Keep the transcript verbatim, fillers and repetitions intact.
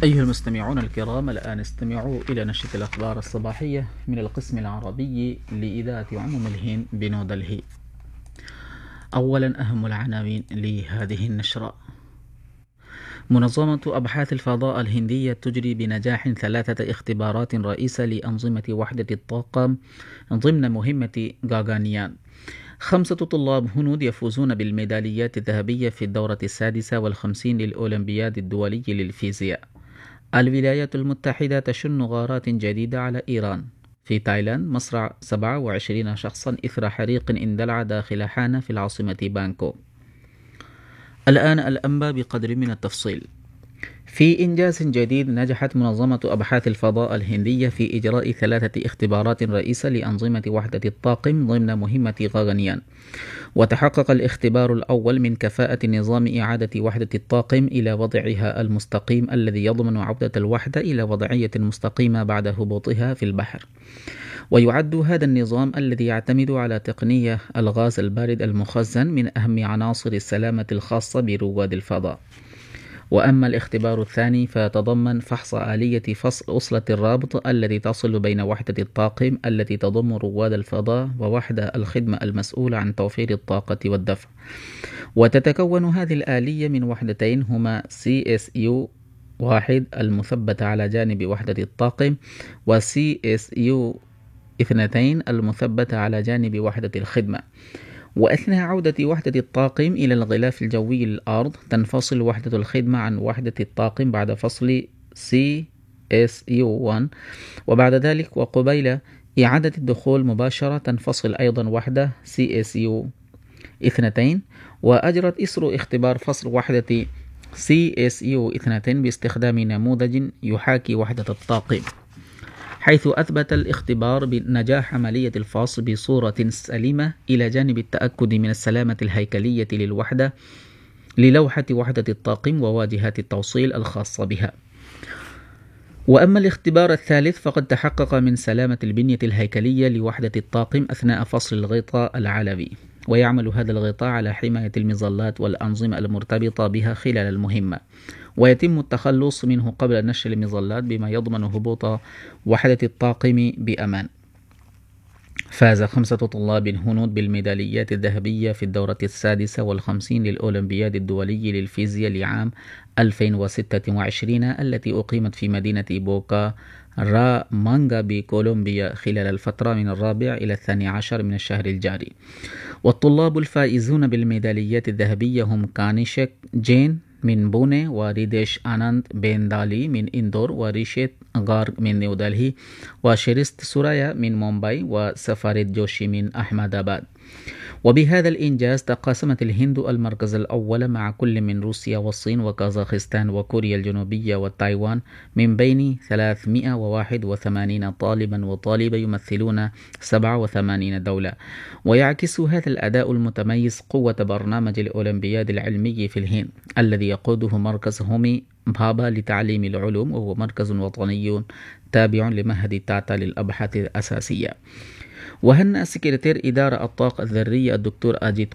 أيها المستمعون الكرام، الآن استمعوا إلى نشرة الأخبار الصباحية من القسم العربي لإذاعة عموم الهند بنيودلهي. أولا أهم العناوين لهذه النشرة. منظمة أبحاث الفضاء الهندية تجري بنجاح ثلاثة اختبارات رئيسة لأنظمة وحدة الطاقم ضمن مهمة غاغانيان. خمسة طلاب هنود يفوزون بالميداليات الذهبية في الدورة السادسة والخمسين للأولمبياد الدولي للفيزياء. الولايات المتحدة تشن غارات جديدة على إيران. في تايلاند مصرع سبعة وعشرين شخصا إثر حريق اندلع داخل حانة في العاصمة بانكوك. الآن الأنباء بقدر من التفصيل. في إنجاز جديد، نجحت منظمة أبحاث الفضاء الهندية في إجراء ثلاثة اختبارات رئيسة لأنظمة وحدة الطاقم ضمن مهمة غاغانيان. وتحقق الاختبار الأول من كفاءة نظام إعادة وحدة الطاقم إلى وضعها المستقيم الذي يضمن عودة الوحدة إلى وضعية مستقيمة بعد هبوطها في البحر. ويعد هذا النظام الذي يعتمد على تقنية الغاز البارد المخزن من أهم عناصر السلامة الخاصة برواد الفضاء. وأما الاختبار الثاني فيتضمن فحص آلية فصل أصلة الرابط التي تصل بين وحدة الطاقم التي تضم رواد الفضاء ووحدة الخدمة المسؤولة عن توفير الطاقة والدفع. وتتكون هذه الآلية من وحدتين هما سي إس يو واحد المثبتة على جانب وحدة الطاقم، و سي إس يو اثنتين المثبتة على جانب وحدة الخدمة. وأثناء عودة وحدة الطاقم إلى الغلاف الجوي للأرض، تنفصل وحدة الخدمة عن وحدة الطاقم بعد فصل سي إس يو واحد، وبعد ذلك وقبيل إعادة الدخول مباشرة تنفصل أيضا وحدة سي إس يو اثنتين. وأجرت إسرو اختبار فصل وحدة سي إس يو اثنتين باستخدام نموذج يحاكي وحدة الطاقم، حيث أثبت الاختبار بنجاح عملية الفصل بصورة سليمة إلى جانب التأكد من السلامة الهيكلية للوحدة للوحة وحدة الطاقم وواجهات التوصيل الخاصة بها. وأما الاختبار الثالث فقد تحقق من سلامة البنية الهيكلية لوحدة الطاقم أثناء فصل الغطاء العلوي، ويعمل هذا الغطاء على حماية المظلات والأنظمة المرتبطة بها خلال المهمة، ويتم التخلص منه قبل نشر المظلات بما يضمن هبوط وحدة الطاقم بأمان. فاز خمسة طلاب هنود بالميداليات الذهبية في الدورة السادسة والخمسين للأولمبياد الدولي للفيزياء لعام ألفين وستة وعشرين التي أقيمت في مدينة بوكا را مانغا بكولومبيا خلال الفترة من الرابع إلى الثاني عشر من الشهر الجاري. والطلاب الفائزون بالميداليات الذهبية هم كانيشك جين من بوني، وريديش آناند بيندالي من إندور، وريشيت غارغ من نيودلهي، وشيريست سورايا من مومباي، وسفاريت جوشي من أحمد آباد. وبهذا الإنجاز تقاسمت الهند المركز الأول مع كل من روسيا والصين وكازاخستان وكوريا الجنوبية وتايوان من بين ثلاثمئة وواحد وثمانين طالبا وطالبة يمثلون سبعة وثمانين دولة. ويعكس هذا الأداء المتميز قوة برنامج الأولمبياد العلمي في الهند الذي يقوده مركز هومي بابا لتعليم العلوم، وهو مركز وطني تابع لمعهد تاتا للأبحاث الأساسية. وهنأ سكرتير إدارة الطاقة الذرية الدكتور أجيت